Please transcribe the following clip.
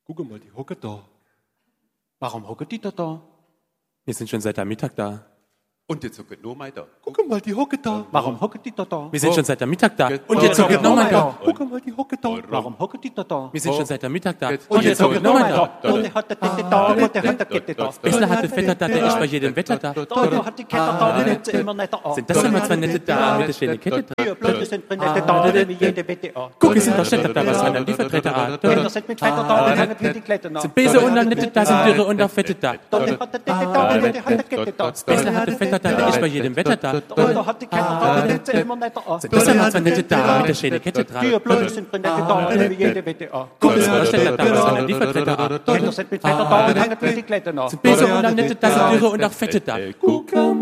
Guck mal, die hocken da. Warum hocken die da? Wir sind schon seit der Mittag da. Und jetzt hocken nur mal da. Guck mal, die hocken da. Warum hocken die da? Wir sind schon seit der Mittag da. Und jetzt hocken nochmal da. Guck mal, die hocken da. Warum hocken die da? Wir sind schon seit der Mittag da. Und jetzt hocken nochmal da. Und der hat da. Bessler hat das Wetter da, der ist bei jedem Wetter da. Da hat die Kette da, die nimmt sie immer netter an. Sind das immer zwei nette da mit der schönen Kette dran? Die Blöde sind nette da, wie jede Wette an. Guck, wir sind doch Städter da, was waren dann die Vertreter an? Kinder sind mit Fetter da, die haben die Kletten an. Sind Bese und dann nette da, sind Dürre und auch Fette da. Da hat die Kette da. Bessler hat das Wetter da, der ist bei jedem Wetter da. Da hat die Kette da, die nimmt sie immer netter an. Sind das immer zwei nette da mit der schönen Kette dran? Die Blöde sind nette da, wie jede Wette an. Guck, wir sind doch Städter da, was waren dann die Vertreter an? Kinder sind mit Fetter da, die haben die Kletten an. Bese und dann nette da, sind Dürre und auch Fette da.